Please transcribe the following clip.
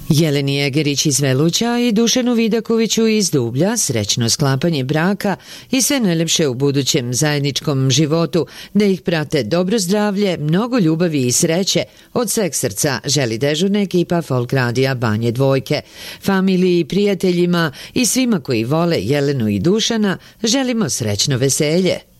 Jeleni Egerić iz Veluća i Dušanu Vidakoviću iz Dublja srećno sklapanje braka i sve najlepše u budućem zajedničkom životu, da ih prate dobro zdravlje, mnogo ljubavi i sreće. Od sveg srca želi dežurna ekipa Folk Radija Banje Dvojke. Familiji, prijateljima i svima koji vole Jelenu i Dušana želimo srećno veselje.